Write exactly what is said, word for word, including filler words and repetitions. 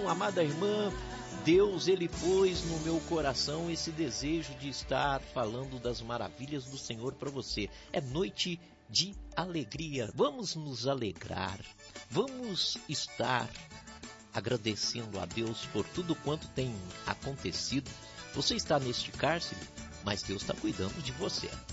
irmão, amada irmã, Deus, Ele pôs no meu coração esse desejo de estar falando das maravilhas do Senhor para você. É noite de alegria. Vamos nos alegrar. Vamos estar agradecendo a Deus por tudo quanto tem acontecido. Você está neste cárcere, mas Deus está cuidando de você.